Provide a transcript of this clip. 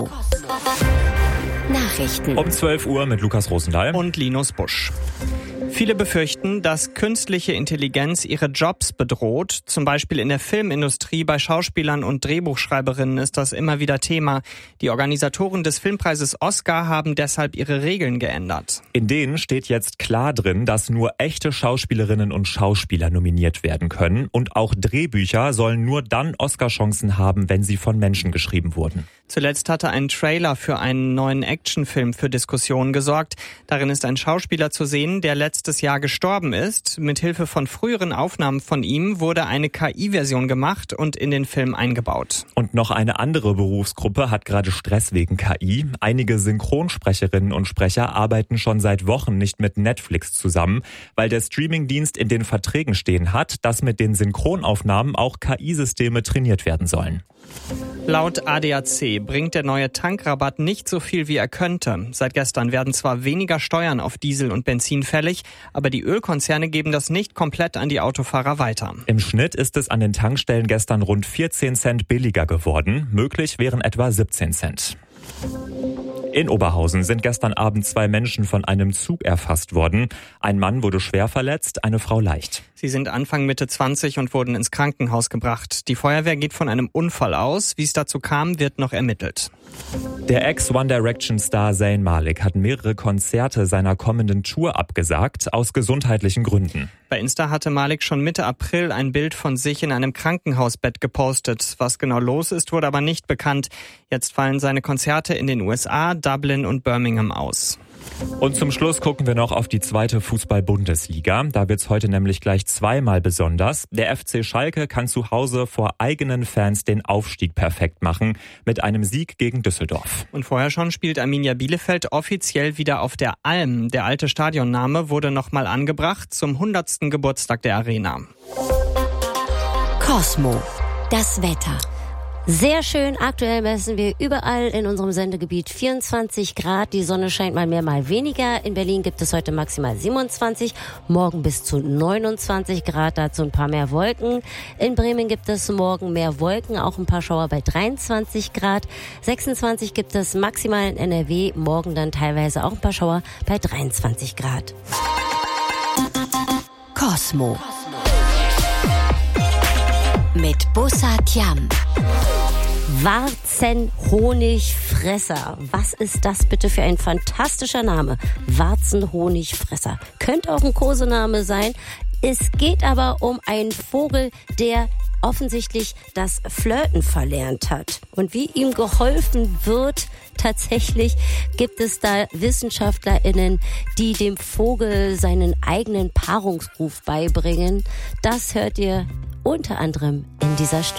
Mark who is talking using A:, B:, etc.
A: Nachrichten
B: um 12 Uhr mit Lukas Rosendahl
C: und Linus Busch. Viele befürchten, dass künstliche Intelligenz ihre Jobs bedroht. Zum Beispiel in der Filmindustrie, bei Schauspielern und Drehbuchschreiberinnen ist das immer wieder Thema. Die Organisatoren des Filmpreises Oscar haben deshalb ihre Regeln geändert.
B: In denen steht jetzt klar drin, dass nur echte Schauspielerinnen und Schauspieler nominiert werden können. Und auch Drehbücher sollen nur dann Oscar-Chancen haben, wenn sie von Menschen geschrieben wurden.
C: Zuletzt hatte ein Trailer für einen neuen Actionfilm für Diskussionen gesorgt. Darin ist ein Schauspieler zu sehen, der letztes Jahr gestorben ist. Mithilfe von früheren Aufnahmen von ihm wurde eine KI-Version gemacht und in den Film eingebaut.
B: Und noch eine andere Berufsgruppe hat gerade Stress wegen KI. Einige Synchronsprecherinnen und Sprecher arbeiten schon seit Wochen nicht mit Netflix zusammen, weil der Streamingdienst in den Verträgen stehen hat, dass mit den Synchronaufnahmen auch KI-Systeme trainiert werden sollen.
C: Laut ADAC bringt der neue Tankrabatt nicht so viel, wie er könnte. Seit gestern werden zwar weniger Steuern auf Diesel und Benzin fällig, aber die Ölkonzerne geben das nicht komplett an die Autofahrer weiter.
B: Im Schnitt ist es an den Tankstellen gestern rund 14 Cent billiger geworden. Möglich wären etwa 17 Cent. In Oberhausen sind gestern Abend 2 Menschen von einem Zug erfasst worden. Ein Mann wurde schwer verletzt, eine Frau leicht.
C: Sie sind Anfang Mitte 20 und wurden ins Krankenhaus gebracht. Die Feuerwehr geht von einem Unfall aus. Wie es dazu kam, wird noch ermittelt.
B: Der Ex-One Direction-Star Zayn Malik hat mehrere Konzerte seiner kommenden Tour abgesagt, aus gesundheitlichen Gründen.
C: Bei Insta hatte Malik schon Mitte April ein Bild von sich in einem Krankenhausbett gepostet. Was genau los ist, wurde aber nicht bekannt. Jetzt fallen seine Konzerte in den USA, Dublin und Birmingham aus.
B: Und zum Schluss gucken wir noch auf die 2. Fußball-Bundesliga. Da wird's heute nämlich gleich zweimal besonders. Der FC Schalke kann zu Hause vor eigenen Fans den Aufstieg perfekt machen mit einem Sieg gegen Düsseldorf.
C: Und vorher schon spielt Arminia Bielefeld offiziell wieder auf der Alm. Der alte Stadionname wurde nochmal angebracht zum 100. Geburtstag der Arena.
A: Cosmo, das Wetter. Sehr schön, aktuell messen wir überall in unserem Sendegebiet 24 Grad. Die Sonne scheint mal mehr, mal weniger. In Berlin gibt es heute maximal 27, morgen bis zu 29 Grad, dazu ein paar mehr Wolken. In Bremen gibt es morgen mehr Wolken, auch ein paar Schauer bei 23 Grad. 26 gibt es maximal in NRW, morgen dann teilweise auch ein paar Schauer bei 23 Grad. Cosmo mit Bussard Yam. Warzenhonigfresser. Was ist das bitte für ein fantastischer Name? Warzenhonigfresser. Könnte auch ein Kosename sein. Es geht aber um einen Vogel, der offensichtlich das Flirten verlernt hat. Und wie ihm geholfen wird, tatsächlich gibt es da WissenschaftlerInnen, die dem Vogel seinen eigenen Paarungsruf beibringen. Das hört ihr unter anderem in dieser Stunde.